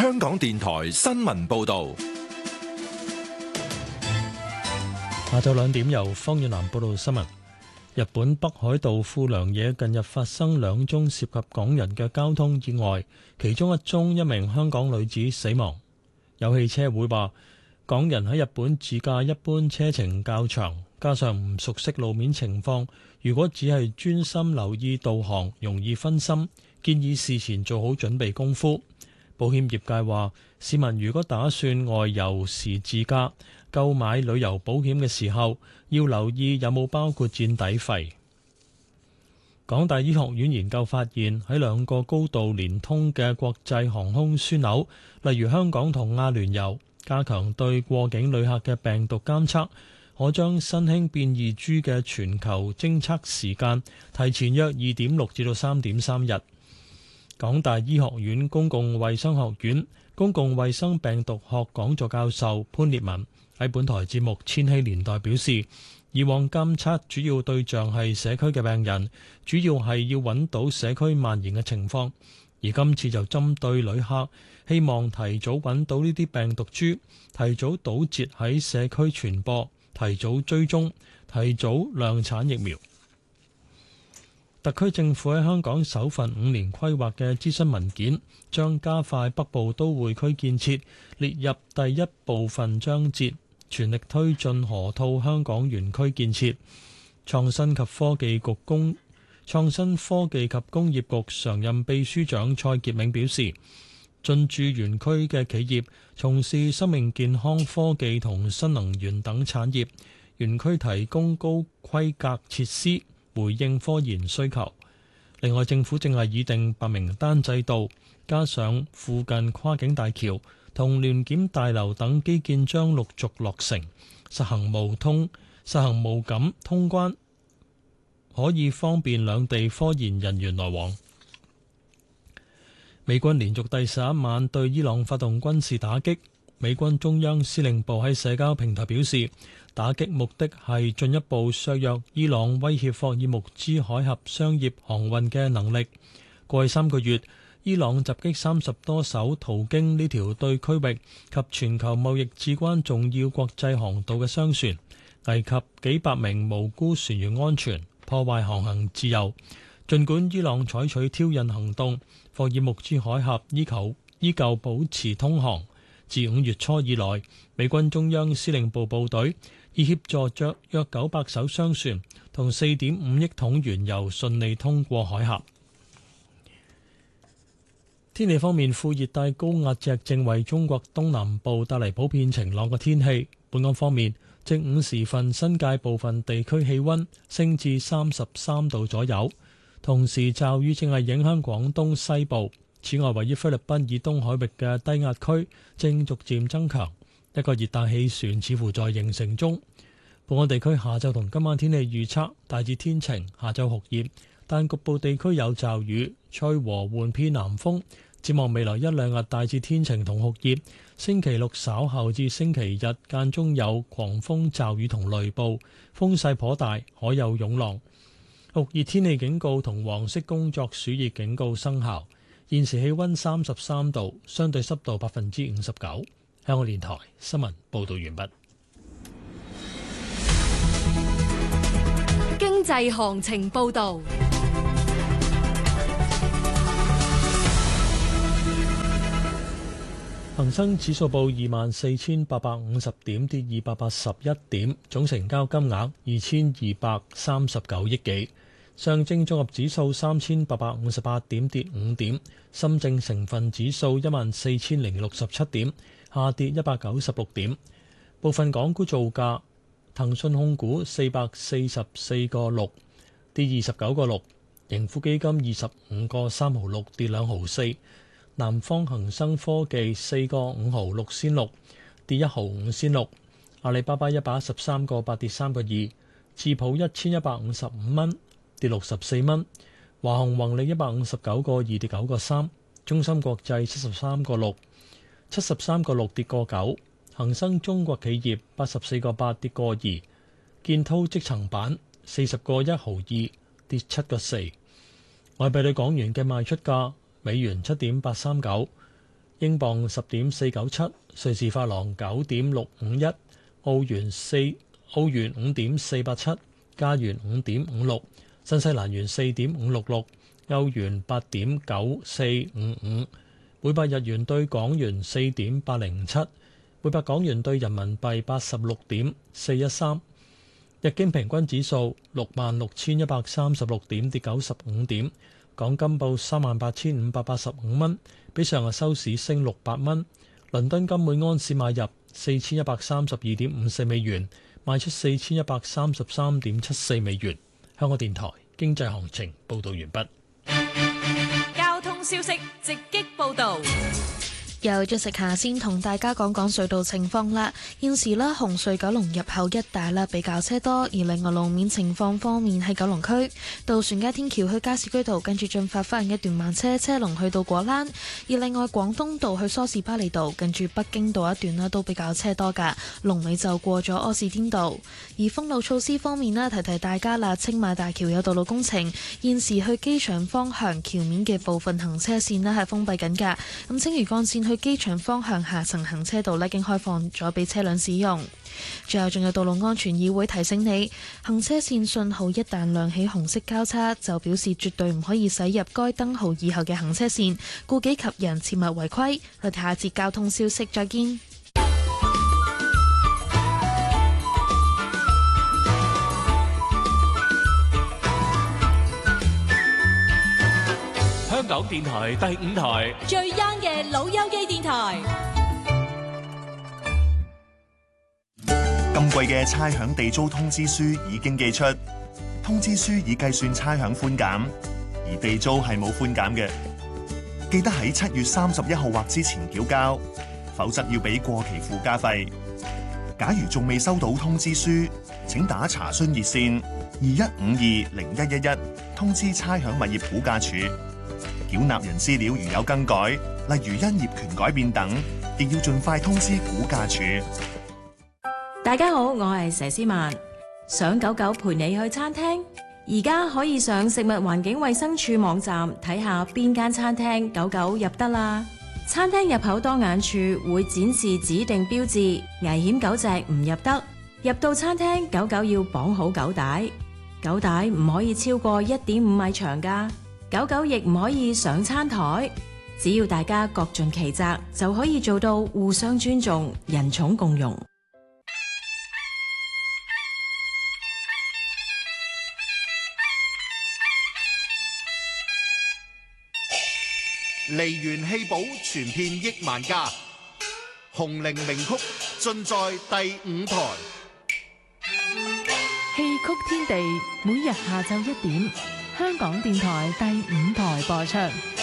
香港電台新聞報道。 下晝2點由方遠南報道新聞。日本北海道富良野近日發生2宗涉及港人嘅交通意外，其中一宗一名香港女子死亡。有汽車會話，港人喺日本自駕一般車程較長，加上唔熟悉路面情況，如果只係專心留意導航，容易分心，建議事前做好準備功夫。保險業界話，市民如果打算外遊時自駕，購買旅遊保險嘅時候，要留意有冇包括墊底費。港大醫學院研究發現，喺2個高度連通嘅國際航空樞紐，例如香港同阿聯酋，加強對過境旅客嘅病毒監測，可將新興變異株嘅全球偵測時間提前約 2.6 至到 3.3 日。港大醫學院公共衛生學院公共衛生病毒學講座教授潘烈文喺本台節目《千禧年代》表示，以往監測主要對象係社區嘅病人，主要係要揾到社區蔓延嘅情況，而今次就針對旅客，希望提早揾到呢啲病毒株，提早堵截喺社區傳播，提早追蹤，提早量產疫苗。特區政府喺香港首份5年規劃嘅諮詢文件，將加快北部都會區建設列入第一部分章節，全力推進河套香港園區建設。創新科技及工業局常任秘書長蔡傑明表示，進駐園區嘅企業從事生命健康科技同新能源等產業，園區提供高規格設施，回應科研需求。另外，政府正係擬定白名單制度，加上附近跨境大橋同聯檢大樓等基建將陸續落成，實行無感通關，可以方便兩地科研人員來往。美軍連續第11晚對伊朗發動軍事打擊。美軍中央司令部喺社交平台表示，打擊目的係進一步削弱伊朗威脅霍爾木茲海峽商業航運嘅能力。過去3個月，伊朗襲擊30多艘途經呢條對區域及全球貿易至關重要國際航道嘅商船，危及幾百名無辜船員安全，破壞航行自由。儘管伊朗採取挑釁行動，霍爾木茲海峽依舊保持通航。自5月初以來，美軍中央司令部部隊已協助約900艘商船同4.5億桶原油順利通過海峽。天氣方面，副熱帶高壓脊正為中國東南部帶嚟普遍晴朗嘅天氣。本港方面，正午時分，新界部分地區氣溫升至33度左右，同時驟雨正係影響廣東西部。此外，位於菲律賓以東海域嘅低壓區正逐漸增強，一個熱帶氣旋似乎在形成中。本港地區下晝同今晚天氣預測大致天晴，下晝酷熱，但局部地區有驟雨，吹和緩偏南風。展望未來1-2日大致天晴同酷熱，星期六稍後至星期日間中有狂風驟雨同雷暴，風勢頗大，海有湧浪。酷熱天氣警告同黃色工作暑熱警告生效。現時氣溫33度，相對濕度59%。香港電台新聞報道完畢。 經濟行情報道。 恒生指數報24,850點，跌281點，總成交金額2239億幾。上證綜合指數3,858點，跌5點。深證成分指數14,067點，下跌196點。部分港股造價：騰訊控股444個6，跌29個6；盈富基金25個3毫6，跌2毫4；南方恒生科技4個5毫6仙6，跌1毫5仙6；阿里巴巴113個8，跌3個2；智普1155蚊，跌64蚊；華虹宏利159個2，跌9個3；中芯國際73個6，跌個9；恒生中國企業84個8，跌個2；建滔積層板40個1毫2，跌7個4。外幣對港元嘅賣出價：美元7.839， 英鎊10.497，瑞士法郎9.651，澳元5.487，加元5.56，新西蘭元4.566，歐元8.9455，每百日元對港元4.807，每百港元對人民幣86.413。日經平均指數66,136點，跌95點。港金報38,585蚊，比上日收市升600蚊。倫敦金每安士買入4,132.54美元，賣出4,133.74美元。香港電台經濟行情報導完畢。 交通消息直擊報導。 有咗食下先同大家講講隧道情況啦。現時啦，紅隧九龍入口一帶啦比較車多，而另外路面情況方面喺九龍區渡船街天橋去加士居道跟住進發翻一段慢車，車龍去到果欄。而另外廣東道去梳士巴利道跟住北京道一段啦都比較車多噶，龍尾就過咗柯士甸道。而封路措施方面啦，提提大家啦，青馬大橋有道路工程，現時去機場方向橋面嘅部分行車線咧係封閉緊噶。咁青嶼幹線去機場方向下層行車道咧，已經開放咗俾車輛使用。最後仲有道路安全議會提醒你，行車線信號一旦亮起紅色交叉，就表示絕對唔可以駛入該燈號以後嘅行車線，顧己及人，切勿違規。我哋下節交通消息再見。 香港電台第5台最 young 嘅老友記電台。 今季嘅差餉地租通知書已經寄出，通知書已計算差餉寬減，而地租係冇寬減嘅。記得喺7月31號或之前繳交，否則要俾過期附加費。假如仲未收到通知書，請打查詢熱線21520111通知差餉物業估價署。繳納人資料如有更改，例如因業權改變等，亦要盡快通知估價署。 大家好，我係佘詩曼。想狗狗陪你去餐廳，而家可以上食物環境衛生署網站睇下邊間餐廳狗狗入得啦。餐廳入口當眼處會展示指定標誌，危險狗隻唔入得。入到餐廳，狗狗要綁好狗帶，狗帶唔可以超過1.5米長㗎。狗狗亦唔可以上餐台，只要大家各盡其責，就可以做到互相尊重、人寵共融。 梨園戲寶傳遍億萬家，紅伶名曲盡在第5台。 戲曲天地每日下晝1點，香港電台第5台播出。